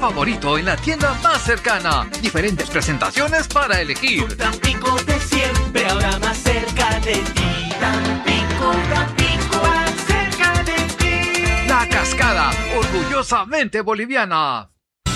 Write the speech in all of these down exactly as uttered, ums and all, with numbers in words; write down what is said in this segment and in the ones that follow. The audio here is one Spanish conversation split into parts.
favorito en la tienda más cercana. Diferentes presentaciones para elegir. Tampico de siempre, ahora más cerca de ti. Tampico, Tampico, más cerca de ti. La Cascada, orgullosamente boliviana.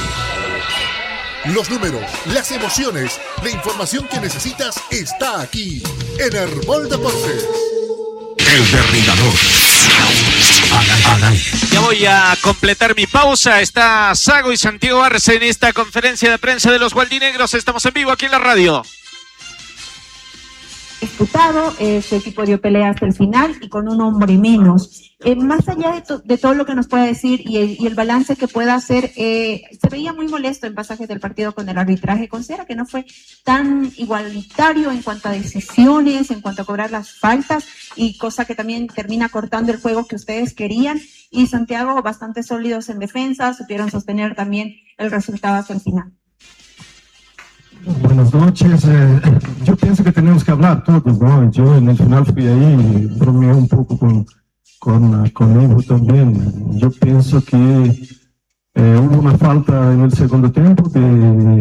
Los números, las emociones, la información que necesitas está aquí en Herbol Deportes. El Derribador. Ya voy a completar mi pausa. Está Sago y Santiago Arce en esta conferencia de prensa de los Gualdinegros. Estamos en vivo aquí en la radio. Disputado, eh, su equipo dio pelea hasta el final y con un hombre menos. Eh, más allá de, to- de todo lo que nos pueda decir y el, y el balance que pueda hacer, eh, se veía muy molesto en pasajes del partido con el arbitraje. ¿Considera que no fue tan igualitario en cuanto a decisiones, en cuanto a cobrar las faltas y cosa que también termina cortando el juego que ustedes querían? Y Santiago, bastante sólidos en defensa, supieron sostener también el resultado hasta el final. Buenas noches. Eh, yo pienso que tenemos que hablar todos, ¿no? Yo en el final fui ahí y bromeé un poco con, con, con Ivo también. Yo pienso que eh, hubo una falta en el segundo tiempo de,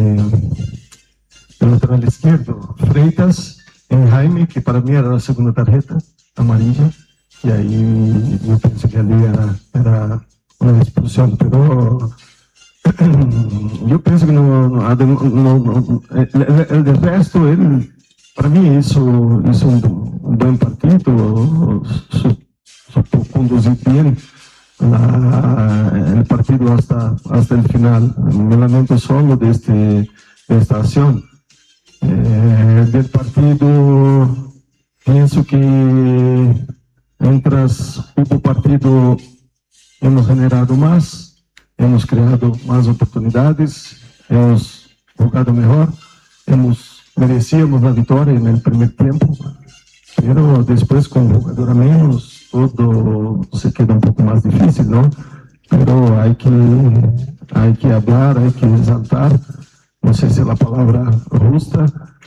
de lateral izquierdo, Freitas en Jaime, que para mí era la segunda tarjeta amarilla, y ahí yo pienso que allí era, era una expulsión, pero yo pienso que no, no, no, no el, el del resto, él para mí hizo, hizo un, un buen partido, supo conducir bien la, el partido hasta, hasta el final. Me lamento solo de, este, de esta acción. Eh, del partido, pienso que mientras hubo partido hemos generado más. Hemos creado más oportunidades, hemos jugado mejor, hemos, merecíamos la victoria en el primer tiempo, pero después con jugador a menos todo se queda un poco más difícil, ¿no? Pero hay que, hay que hablar, hay que exaltar, no sé si es la palabra justa,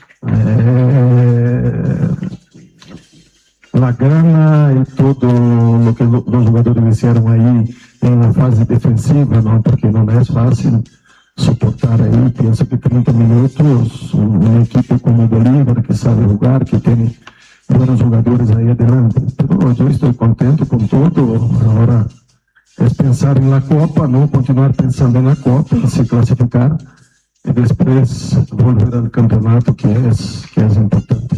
eh, la gana y todo lo que lo, los jugadores hicieron ahí en la fase defensiva, ¿no? Porque no es fácil soportar ahí. Pienso que treinta minutos, un, un equipo como Bolívar que sabe jugar, que tiene buenos jugadores ahí adelante. Pero yo estoy contento con todo. Ahora es pensar en la Copa, ¿no? Continuar pensando en la Copa, se clasificar y después volver al campeonato, que es, que es importante.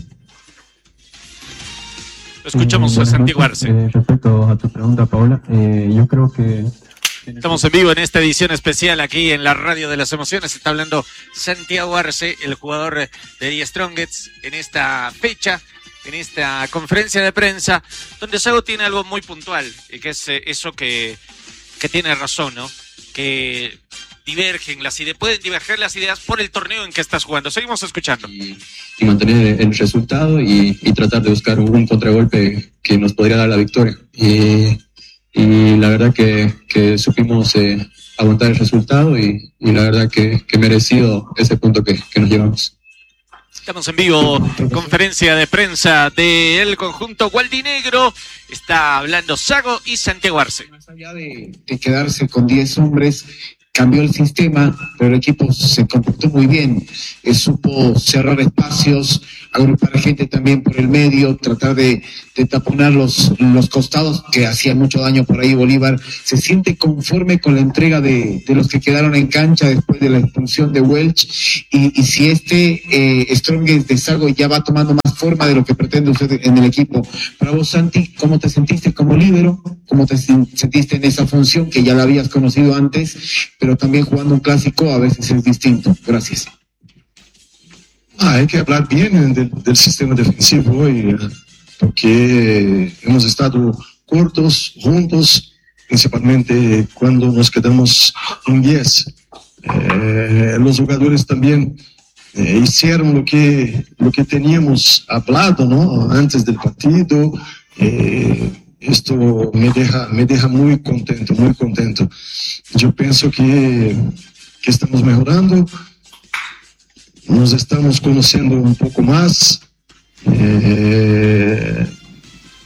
Escuchamos a Santiago Arce. Eh, respecto a tu pregunta, Paola, eh, yo creo que... Estamos en vivo en esta edición especial aquí en la Radio de las Emociones. Está hablando Santiago Arce, el jugador de The Strongest, en esta fecha, en esta conferencia de prensa, donde Sago tiene algo muy puntual, y que es eso que, que tiene razón, ¿no? Que divergen las ideas, pueden diverger las ideas por el torneo en que estás jugando. Seguimos escuchando. Y, y mantener el resultado y, y tratar de buscar un contragolpe que nos podría dar la victoria. Y, y la verdad que, que supimos eh, aguantar el resultado y, y la verdad que, que merecido ese punto que, que nos llevamos. Estamos en vivo, conferencia de prensa del conjunto gualdinegro. Está hablando Sago y Santiago Arce. Más allá de, de quedarse con diez hombres, cambió el sistema, pero el equipo se comportó muy bien, eh, supo cerrar espacios, agrupar gente también por el medio, tratar de, de taponar los, los costados, que hacía mucho daño por ahí Bolívar. Se siente conforme con la entrega de, de los que quedaron en cancha después de la expulsión de Welch, y, y si este eh, Strongest de Sago ya va tomando más forma de lo que pretende usted en el equipo. Para vos, Santi, ¿cómo te sentiste como líbero? ¿Cómo te sentiste en esa función que ya la habías conocido antes, pero también jugando un clásico a veces es distinto? Gracias. Ah, hay que hablar bien del, del sistema defensivo hoy, porque hemos estado cortos, juntos, principalmente cuando nos quedamos en diez. Eh, los jugadores también eh, hicieron lo que, lo que teníamos hablado, ¿no? Antes del partido. Eh, esto me deja, me deja muy contento, muy contento. Yo pienso que, que estamos mejorando. Nos estamos conociendo un poco más. Eh,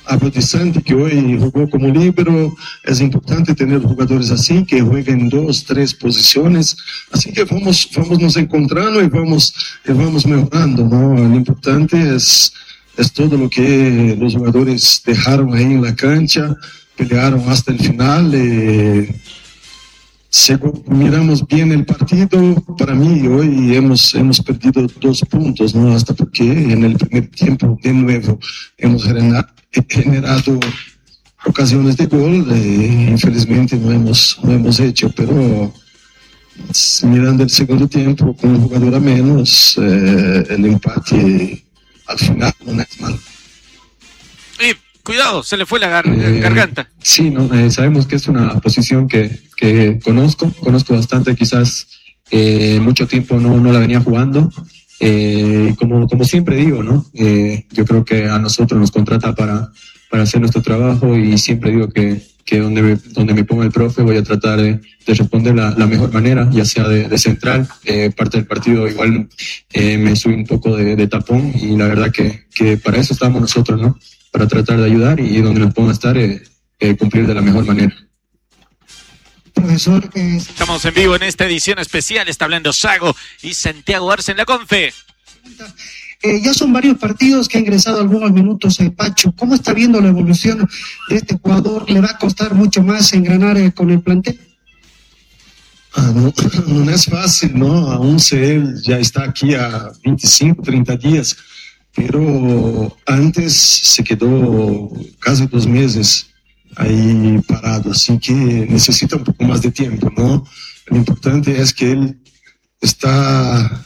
hablo de Santi, que hoy jugó como líbero. Es importante tener jugadores así, que jueguen dos, tres posiciones. Así que vamos, vamos nos encontrando y vamos, y vamos mejorando, ¿no? Lo importante es, es todo lo que los jugadores dejaron ahí en la cancha, pelearon hasta el final. Eh, Si miramos bien el partido, para mí hoy hemos, hemos perdido dos puntos, ¿no? Hasta porque en el primer tiempo de nuevo hemos generado ocasiones de gol, eh, infelizmente no hemos, no hemos hecho, pero mirando el segundo tiempo con un jugador a menos, eh, el empate al final no es malo. Cuidado, se le fue la gar eh, garganta. Sí, no, eh, sabemos que es una posición que, que conozco, conozco bastante, quizás eh, mucho tiempo no, no la venía jugando. Eh, como, como siempre digo, ¿no? Eh, yo creo que a nosotros nos contrata para, para hacer nuestro trabajo y siempre digo que, que donde, me, donde me ponga el profe voy a tratar de, de responder la, la mejor manera, ya sea de, de central. Eh, parte del partido igual eh, me subí un poco de, de tapón y la verdad que, que para eso estamos nosotros, ¿no? Para tratar de ayudar y donde nos ponga a estar, eh, eh, cumplir de la mejor manera. Profesor, eh... estamos en vivo en esta edición especial, está hablando Sago y Santiago Arce en la Confe. Eh, ya son varios partidos que ha ingresado algunos minutos eh, Pacho. ¿Cómo está viendo la evolución de este jugador? ¿Le va a costar mucho más engranar eh, con el plantel? Ah, no, no es fácil, ¿no? Aún si él ya está aquí a veinticinco, treinta días, pero antes se quedó casi dos meses ahí parado, así que necesita un poco más de tiempo, ¿no? Lo importante es que él está,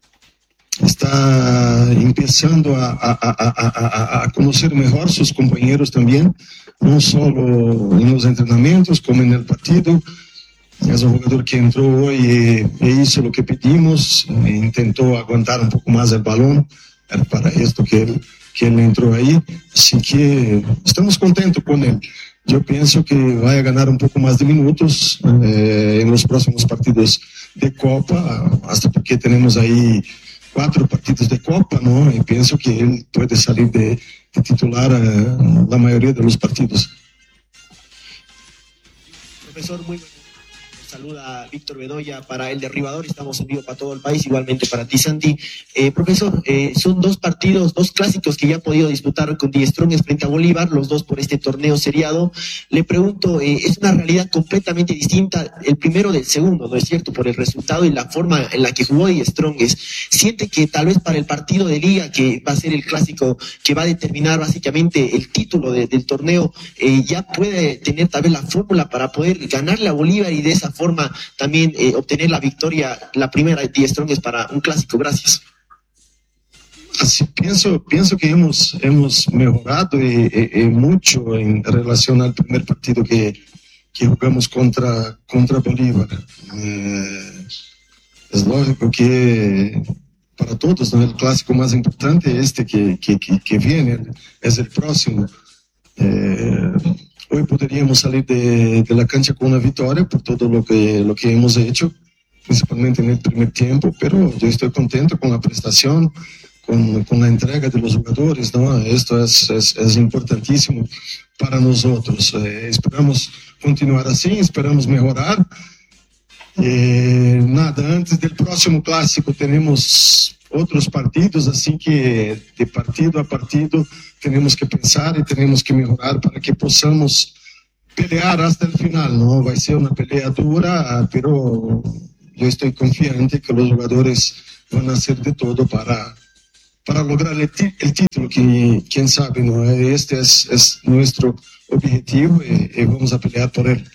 está empezando a, a, a, a, a conocer mejor sus compañeros también, no solo en los entrenamientos como en el partido. Es un jugador que entró hoy y, e hizo lo que pedimos, e intentó aguantar un poco más el balón. Era para esto que él, que él entró ahí, así que estamos contentos con él. Yo pienso que va a ganar un poco más de minutos eh, en los próximos partidos de Copa, hasta porque tenemos ahí cuatro partidos de Copa, ¿no? Y pienso que él puede salir de, de titular eh, la mayoría de los partidos. Profesor, muy bueno. Saluda Víctor Bedoya para El Derribador, estamos en vivo para todo el país, igualmente para ti, Santi. Eh, profesor, eh, son dos partidos, dos clásicos que ya ha podido disputar con Die Strongest frente a Bolívar, los dos por este torneo seriado. Le pregunto, eh, es una realidad completamente distinta el primero del segundo, ¿no es cierto? Por el resultado y la forma en la que jugó Die Strongest. ¿Siente que tal vez para el partido de liga, que va a ser el clásico que va a determinar básicamente el título de, del torneo, eh, ya puede tener tal vez la fórmula para poder ganarle a Bolívar y de esa forma también eh, obtener la victoria, la primera de Die Strongest para un clásico? Gracias. Así pienso, pienso que hemos, hemos mejorado eh, eh, mucho en relación al primer partido que, que jugamos contra, contra Bolívar. Eh, es lógico que para todos, ¿no? El clásico más importante este que, que, que, que viene es el próximo. Eh, Hoy podríamos salir de, de la cancha con una victoria por todo lo que, lo que hemos hecho, principalmente en el primer tiempo, pero yo estoy contento con la prestación, con, con la entrega de los jugadores, ¿no? Esto es, es, es importantísimo para nosotros. Eh, esperamos continuar así, esperamos mejorar. Eh, nada, antes del próximo clásico tenemos otros partidos, así que de partido a partido tenemos que pensar y tenemos que mejorar para que podamos pelear hasta el final, ¿no? Va a ser una pelea dura, pero yo estoy confiante que los jugadores van a hacer de todo para, para lograr el, el título, que quién sabe, ¿no? Este es, es nuestro objetivo y, y vamos a pelear por él.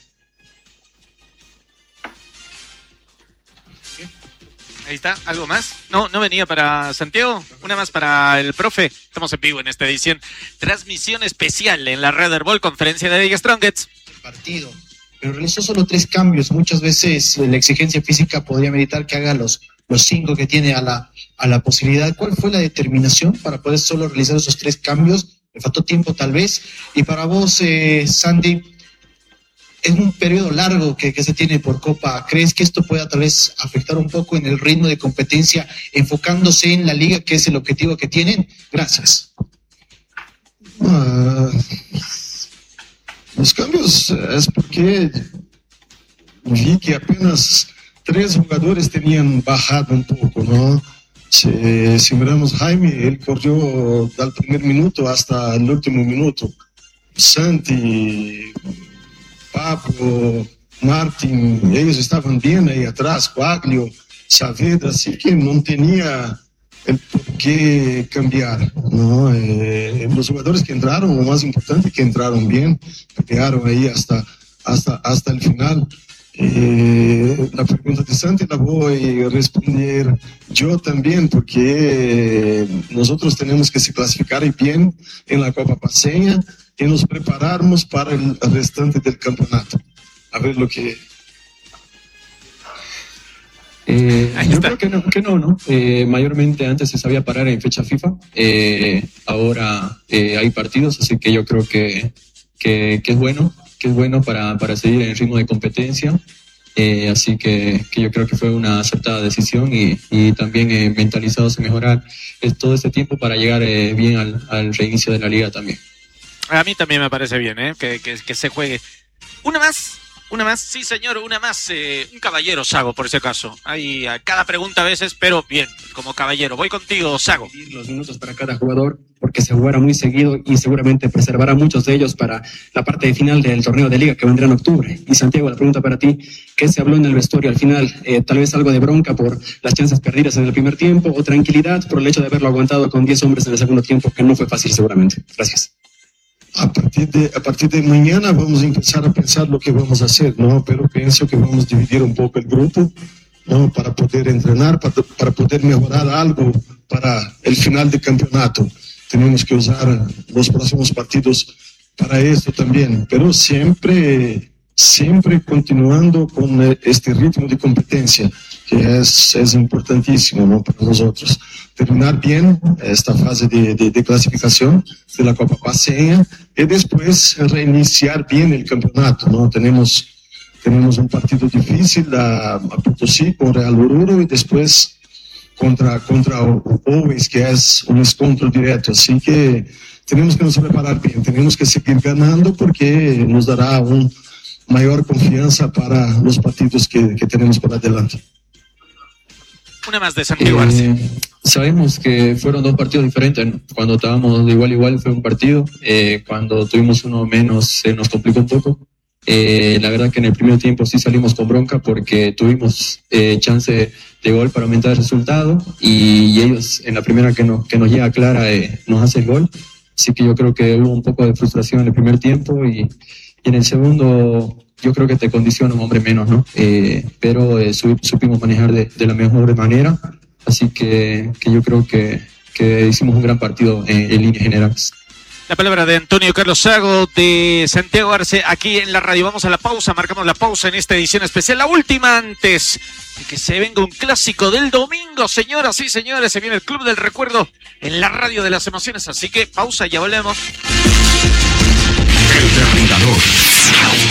Ahí está, ¿algo más? No, no venía para Santiago, una más para el profe. Estamos en vivo en esta edición. Transmisión especial en la Red Herbol, conferencia de Die Strongest. Partido, pero realizó solo tres cambios. Muchas veces la exigencia física podría meditar que haga los, los cinco que tiene a la, a la posibilidad. ¿Cuál fue la determinación para poder solo realizar esos tres cambios? Le faltó tiempo tal vez. Y para vos, eh, Sandy, es un periodo largo que, que se tiene por Copa. ¿Crees que esto pueda tal vez afectar un poco en el ritmo de competencia, enfocándose en la liga, que es el objetivo que tienen? Gracias. Ah, los cambios es porque vi que apenas tres jugadores tenían bajado un poco, ¿no? Si, si miramos Jaime, él corrió del primer minuto hasta el último minuto. Santi, Pablo, Martín, ellos estaban bien ahí atrás, Quaglio, Saavedra, así que no tenía el por qué cambiar, ¿no? Eh, los jugadores que entraron, lo más importante es que entraron bien, pelearon ahí hasta, hasta, hasta el final. Eh, la pregunta de Santi la voy a responder yo también, porque nosotros tenemos que se clasificar bien en la Copa Paceña y nos prepararnos para el restante del campeonato. A ver lo que... Eh, yo creo que no, que no, ¿no? Eh, mayormente antes se sabía parar en fecha FIFA, eh, ahora eh, hay partidos, así que yo creo que, que, que es bueno, que es bueno para, para seguir en el ritmo de competencia, eh, así que, que yo creo que fue una acertada decisión y, y también eh, mentalizados en mejorar eh, todo este tiempo para llegar eh, bien al, al reinicio de la liga también. A mí también me parece bien, ¿eh? que, que, que se juegue. Una más. Una más, sí señor, una más, eh, un caballero, Sago, por ese caso. Hay a cada pregunta a veces, pero bien, como caballero. Voy contigo, Sago. Los minutos para cada jugador, porque se jugará muy seguido y seguramente preservará muchos de ellos para la parte de final del torneo de liga que vendrá en octubre. Y Santiago, la pregunta para ti, ¿qué se habló en el vestuario al final? Eh, tal vez algo de bronca por las chances perdidas en el primer tiempo o tranquilidad por el hecho de haberlo aguantado con diez hombres en el segundo tiempo, que no fue fácil seguramente. Gracias. A partir, de, a partir de mañana vamos a empezar a pensar lo que vamos a hacer, ¿no? Pero pienso que vamos a dividir un poco el grupo, ¿no? Para poder entrenar, para, para poder mejorar algo para el final del campeonato. Tenemos que usar los próximos partidos para eso también, pero siempre, siempre continuando con este ritmo de competencia, que es, es importantísimo, ¿no? Para nosotros. Terminar bien esta fase de, de, de clasificación de la Copa Paceña y después reiniciar bien el campeonato, ¿no? Tenemos, tenemos un partido difícil a, a Potosí con Real Oruro y después contra, contra Always, que es un encuentro directo, así que tenemos que nos preparar bien, tenemos que seguir ganando porque nos dará una mayor confianza para los partidos que, que tenemos por adelante. Una más de Santiago Arce. Eh, sabemos que fueron dos partidos diferentes. Cuando estábamos de igual a igual fue un partido. Eh, cuando tuvimos uno menos se nos complicó un poco. Eh, la verdad que en el primer tiempo sí salimos con bronca porque tuvimos eh, chance de gol para aumentar el resultado y, y ellos en la primera que, no, que nos llega clara eh, nos hace el gol. Así que yo creo que hubo un poco de frustración en el primer tiempo y, y en el segundo... Yo creo que te condiciona un hombre menos, ¿no? Eh, pero eh, supimos manejar de, de la mejor manera, así que, que yo creo que, que hicimos un gran partido en, en líneas generales. La palabra de Antonio Carlos Sago, de Santiago Arce, aquí en la radio. Vamos a la pausa, marcamos la pausa en esta edición especial, la última antes de que se venga un clásico del domingo, señoras y señores. Se viene el Club del Recuerdo en la radio de las emociones, así que pausa, ya volvemos. El Derribador.